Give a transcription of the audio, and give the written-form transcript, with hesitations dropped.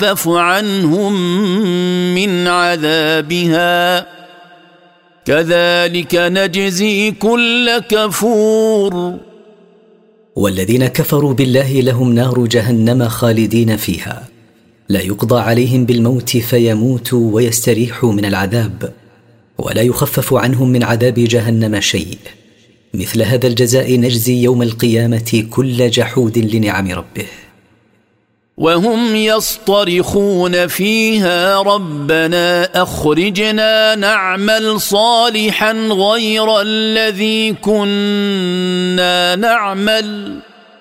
يخفف عنهم من عذابها كذلك نجزي كل كفور. والذين كفروا بالله لهم نار جهنم خالدين فيها، لا يقضى عليهم بالموت فيموتوا ويستريحوا من العذاب، ولا يخفف عنهم من عذاب جهنم شيء. مثل هذا الجزاء نجزي يوم القيامة كل جحود لنعم ربه. وهم يصطرخون فيها ربنا أخرجنا نعمل صالحا غير الذي كنا نعمل